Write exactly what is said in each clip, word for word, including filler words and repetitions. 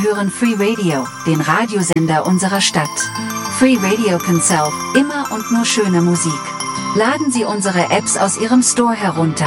hören Free Radio, den Radiosender unserer Stadt. Free Radio Consell, immer und nur schöne Musik. Laden Sie unsere Apps aus Ihrem Store herunter.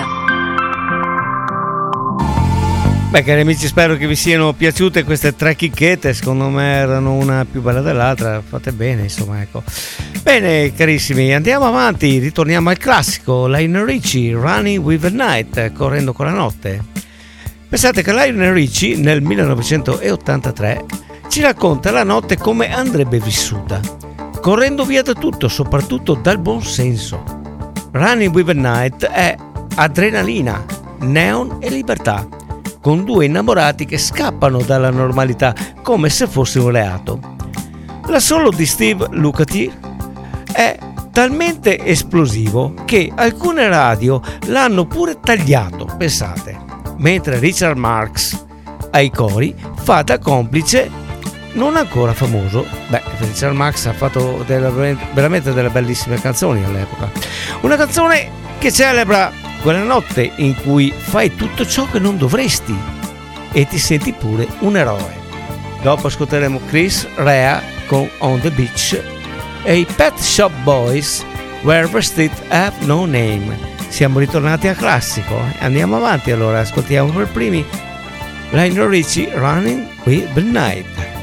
Beh, cari amici, spero che vi siano piaciute queste tre chicchette. Secondo me erano una più bella dell'altra. Fate bene, insomma, ecco. Bene, carissimi, andiamo avanti. Ritorniamo al classico Lionel Richie, Running with the Night, correndo con la notte. Pensate che Lionel Richie nel millenovecentottantatré ci racconta la notte come andrebbe vissuta, correndo via da tutto, soprattutto dal buon senso. Running with the Night è adrenalina, neon e libertà, con due innamorati che scappano dalla normalità come se fosse un reato. L'assolo di Steve Lukather è talmente esplosivo che alcune radio l'hanno pure tagliato, pensate, mentre Richard Marx ai cori fa da complice non ancora famoso. Beh, Richard Marx ha fatto delle, veramente delle bellissime canzoni all'epoca. Una canzone che celebra quella notte in cui fai tutto ciò che non dovresti e ti senti pure un eroe. Dopo ascolteremo Chris Rea con On the Beach e i Pet Shop Boys, Where the Street Have No Name. Siamo ritornati al classico, andiamo avanti allora, ascoltiamo per primi Lionel Richie, Running with the Night.